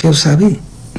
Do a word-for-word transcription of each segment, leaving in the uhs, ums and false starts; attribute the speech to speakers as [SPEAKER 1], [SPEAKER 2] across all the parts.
[SPEAKER 1] feo sabe.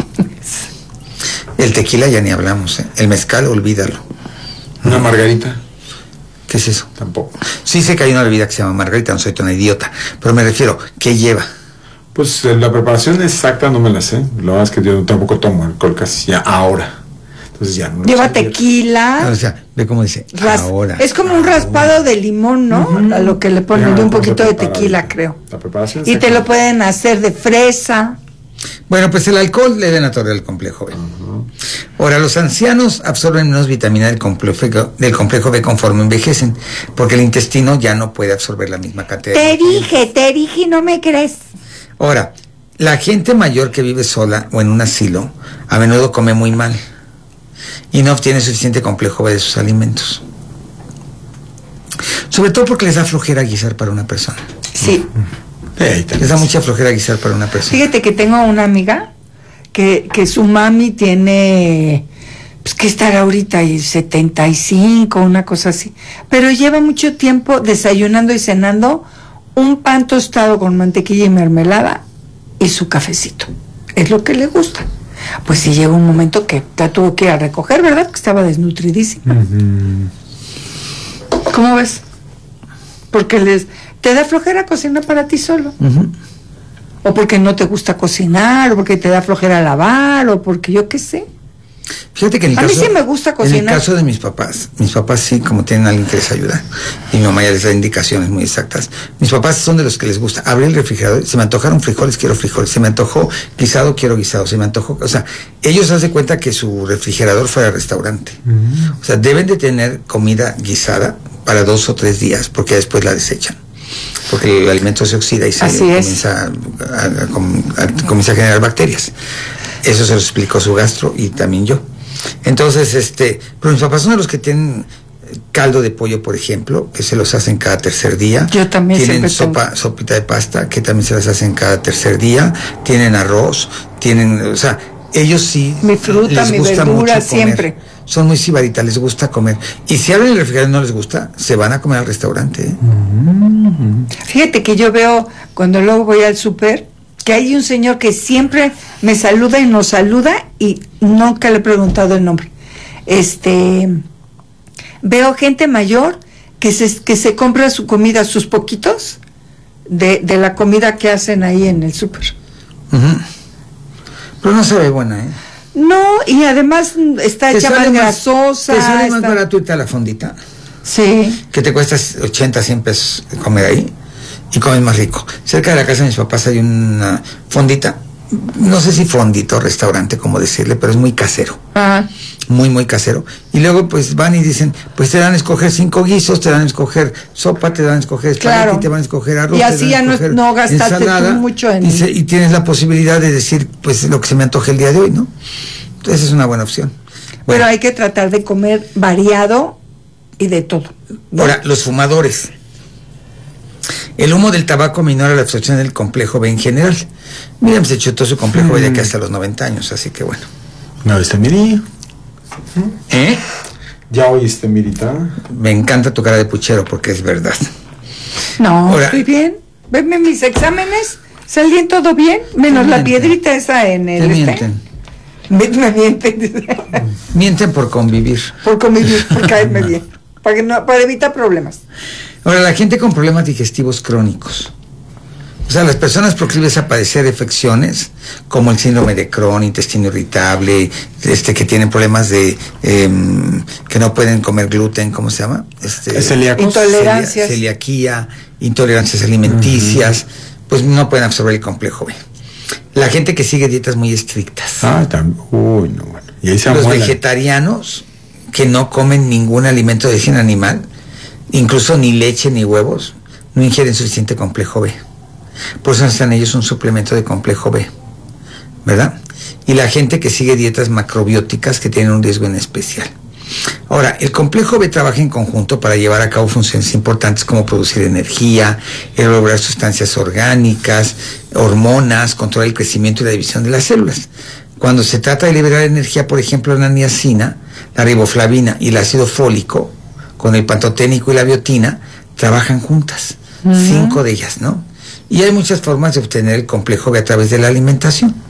[SPEAKER 1] El tequila ya ni hablamos, ¿eh? El mezcal, olvídalo.
[SPEAKER 2] ¿Una margarita?
[SPEAKER 1] ¿Qué es eso?
[SPEAKER 2] Tampoco.
[SPEAKER 1] Sí sé que hay una bebida que se llama margarita, no soy tan idiota, pero me refiero, ¿qué lleva?
[SPEAKER 2] Pues eh, la preparación exacta no me la sé. Lo verdad es que yo tampoco tomo alcohol casi ya ahora. Entonces ya no.
[SPEAKER 3] Lleva tequila.
[SPEAKER 1] O sea, ve cómo dice,
[SPEAKER 3] ras
[SPEAKER 1] ahora.
[SPEAKER 3] Es como un raspado de limón, ¿no? Uh-huh. A lo que le ponen de un poquito de tequila, creo.
[SPEAKER 2] La preparación
[SPEAKER 3] y te lo pueden hacer de fresa.
[SPEAKER 1] Bueno, pues el alcohol le denatural del complejo B. Uh-huh. Ahora, los ancianos absorben menos vitamina del complejo, del complejo B conforme envejecen, porque el intestino ya no puede absorber la misma cantidad.
[SPEAKER 3] Te dije, te dije y no me crees.
[SPEAKER 1] Ahora, la gente mayor que vive sola o en un asilo, a menudo come muy mal y no obtiene suficiente complejo B de sus alimentos. Sobre todo porque les da flojera guisar para una persona.
[SPEAKER 3] Sí.
[SPEAKER 1] Hey, les da mucha flojera guisar para una persona.
[SPEAKER 3] Fíjate que tengo una amiga que, que su mami tiene, pues que estará ahorita y setenta y cinco, una cosa así, pero lleva mucho tiempo desayunando y cenando un pan tostado con mantequilla y mermelada y su cafecito. Es lo que le gusta. Pues sí llegó un momento que la tuvo que ir a recoger, ¿verdad? Que estaba desnutridísima. Uh-huh. ¿Cómo ves? Porque les te da flojera cocinar para ti solo. Uh-huh. O porque no te gusta cocinar, o porque te da flojera lavar, o porque yo qué sé.
[SPEAKER 1] Fíjate que en el
[SPEAKER 3] a
[SPEAKER 1] caso,
[SPEAKER 3] mí sí me gusta cocinar.
[SPEAKER 1] En el caso de mis papás, mis papás sí, como tienen a alguien que les ayuda, y mi mamá ya les da indicaciones muy exactas. Mis papás son de los que les gusta abrir el refrigerador, se me antojaron frijoles, quiero frijoles, se me antojó guisado, quiero guisado, se me antojó, o sea, ellos hacen cuenta que su refrigerador fuera restaurante. Uh-huh. O sea, deben de tener comida guisada para dos o tres días, porque después la desechan. Porque el alimento se oxida y se comienza a, a, a, a, comienza a generar bacterias. Eso se lo explicó su gastro y también yo. Entonces, este, pero mis papás son de los que tienen caldo de pollo, por ejemplo, que se los hacen cada tercer día.
[SPEAKER 3] Yo también.
[SPEAKER 1] Tienen sopa, tengo. sopita de pasta, que también se las hacen cada tercer día. Tienen arroz, tienen, o sea, ellos sí.
[SPEAKER 3] Mi fruta, les mi gusta verdura, mucho siempre.
[SPEAKER 1] Son muy sibaritas, les gusta comer. Y si abren el refrigerador y no les gusta, se van a comer al restaurante. ¿eh?
[SPEAKER 3] Mm-hmm. Fíjate que yo veo, cuando luego voy al súper, que hay un señor que siempre me saluda y nos saluda y nunca le he preguntado el nombre. Este, veo gente mayor que se, que se compra su comida, sus poquitos, de, de la comida que hacen ahí en el súper.
[SPEAKER 1] Uh-huh. Pero no se ve buena, ¿eh?
[SPEAKER 3] No, y además está hecha más grasosa.
[SPEAKER 1] ¿Te sale más
[SPEAKER 3] está...
[SPEAKER 1] barato irte a la fondita?
[SPEAKER 3] Sí.
[SPEAKER 1] Que te cuesta ochenta, cien pesos comer ahí y comes más rico. Cerca de la casa de mis papás hay una fondita, no sé si fondito, restaurante, como decirle, pero es muy casero.
[SPEAKER 3] Ajá.
[SPEAKER 1] Muy, muy casero. Y luego pues van y dicen, pues te dan a escoger cinco guisos, te dan a escoger sopa, te dan a escoger espagueti, claro. Te van a escoger arroz.
[SPEAKER 3] Y así ya no, no gastaste ensalada, tú mucho en...
[SPEAKER 1] Y, se, y tienes la posibilidad de decir, pues lo que se me antoje el día de hoy, ¿no? Entonces es una buena opción. Bueno,
[SPEAKER 3] pero hay que tratar de comer variado y de todo, ¿no?
[SPEAKER 1] Ahora, los fumadores. El humo del tabaco minora la absorción del complejo B en general. Mira, se echó todo su complejo B mm. de aquí hasta los noventa años, así que bueno.
[SPEAKER 2] ¿No viste, Miri?
[SPEAKER 1] ¿Eh?
[SPEAKER 2] ¿Ya oíste, Mirita?
[SPEAKER 1] Me encanta tu cara de puchero porque es verdad.
[SPEAKER 3] No, ahora, estoy bien. Venme mis exámenes, salían todo bien, menos la piedrita esa en el...
[SPEAKER 1] Te mienten.
[SPEAKER 3] Me, me mienten.
[SPEAKER 1] Mienten por convivir.
[SPEAKER 3] Por convivir, por caerme bien. Para, que no, para evitar problemas.
[SPEAKER 1] Ahora, la gente con problemas digestivos crónicos. O sea, las personas proclives a padecer afecciones como el síndrome de Crohn, intestino irritable, este que tienen problemas de eh, que no pueden comer gluten, ¿cómo se llama? Este,
[SPEAKER 3] celíacos. Intolerancias.
[SPEAKER 1] Celiaquía, intolerancias alimenticias, uh-huh. pues no pueden absorber el complejo B. La gente que sigue dietas muy estrictas.
[SPEAKER 2] Ah, también. Uy, no, bueno. Y ahí se
[SPEAKER 1] Los
[SPEAKER 2] amuelan.
[SPEAKER 1] vegetarianos que no comen ningún alimento de origen animal, incluso ni leche ni huevos, no ingieren suficiente complejo B. Por eso necesitan ellos un suplemento de complejo B, ¿verdad? Y la gente que sigue dietas macrobióticas que tienen un riesgo en especial. Ahora, el complejo B trabaja en conjunto para llevar a cabo funciones importantes como producir energía, elaborar sustancias orgánicas, hormonas, controlar el crecimiento y la división de las células. Cuando se trata de liberar energía, por ejemplo, la niacina, la riboflavina y el ácido fólico, con el pantoténico y la biotina, trabajan juntas. Uh-huh. Cinco de ellas, ¿no? Y hay muchas formas de obtener el complejo B a través de la alimentación.